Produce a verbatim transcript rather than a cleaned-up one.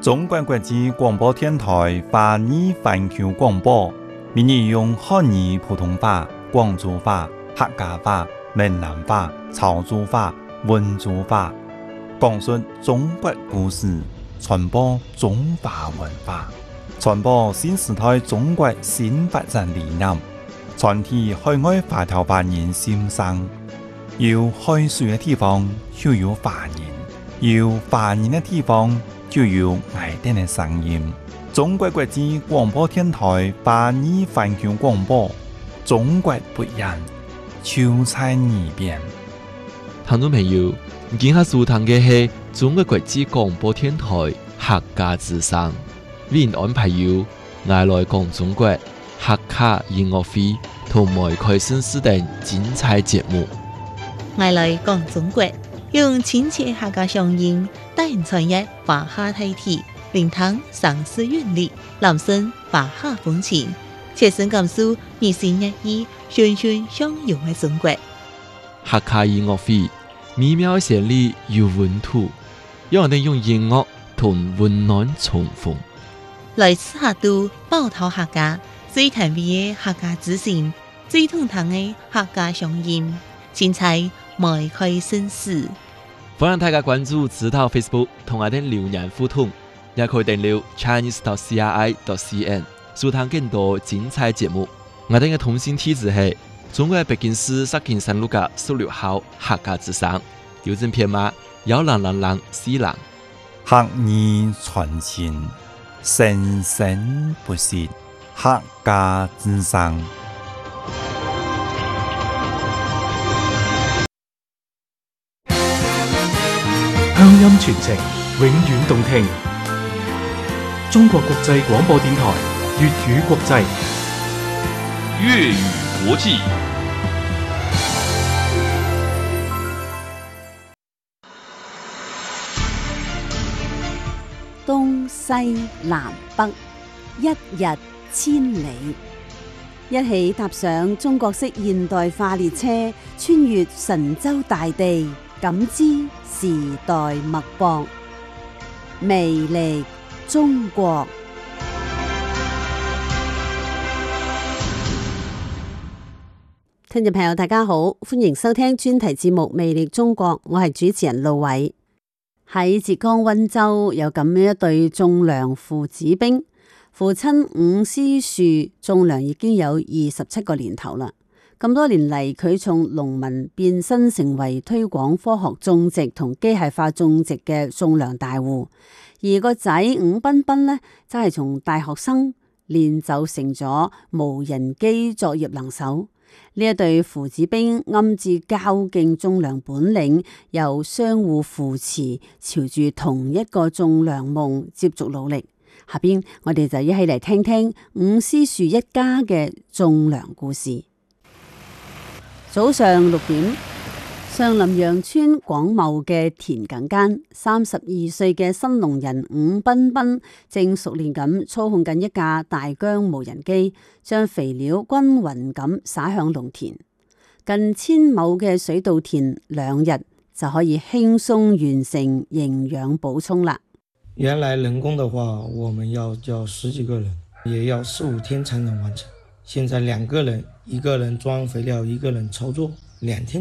中國國際廣播電台華語環球廣播，每日用漢語普通話、廣州話、客家話、閩南話、潮州話、溫州話，講述中國故事，傳播中華文化，傳播新時代中國新發展理念，傳遞海外華僑華人心聲。有海水嘅地方就有華人，有華人嘅地方就有愛哋嘅聲音。中國國際廣播電台華語環球廣播，中國不一樣，就在耳邊。 聽眾朋友，今下收聽嘅係中國國際廣播電台客家之聲，為您安排有愛來講中國客家音樂會同埋開新視等精彩節目。 愛來講中國，用親切客家聲音帶人傳譯華夏大體，聆聽城市韻律，攬聲華夏風情，切身感受日新月異、循循相融嘅中國。 客家音樂會美妙旋律有溫度，讓我哋用音樂同溫暖重逢。 來自客都寶島客家最甜美嘅客家之聲，最通透嘅客家聲音，精彩邁開新事。 歡迎大家關注指導 Facebook 同我哋留言互動，也可以訂閱 Chinese dot C R I dot C N 收聽更多精彩節目。我哋嘅通信地址係中國北京市石景山路嘅十六號客家之聲，郵政編碼幺零零零四零。 客語傳情，生生不息，客家之聲。 鄉音傳情，永遠動聽。中國國際廣播電台粵語國際， 粵語國際。 東西南北，一日千里。一起踏上中國式現代化列車，穿越神州大地，感知時代脈搏，魅力中國。聽眾朋友大家好，歡迎收聽專題節目《魅力中國》，我係主持人路偉。喺浙江溫州有咁樣一對種糧父子兵，父親伍思樹種糧已經有二十七個年頭啦。咁多年嚟，佢從農民變身成為推廣科學種植同機械化種植嘅種糧大戶，而個仔伍彬彬呢，就係從大學生練就成咗無人機作業能手。呢一對父子兵暗自較勁種糧本領，又相互扶持，朝住同一個種糧夢接續努力。下邊我哋就一起嚟聽聽伍思樹一家嘅種糧故事。早上六點，上林陽村廣茂嘅田埂間，三十二歲嘅新農人伍彬彬正熟練咁操控緊一架大疆無人機，將肥料均勻咁撒向農田。近千畝嘅水稻田，兩日就可以輕鬆完成營養補充啦。 原來人工的話，我們要叫十幾個人，也要四五天才能完成。現在兩個人，一個人裝肥料，一個人操作，兩天。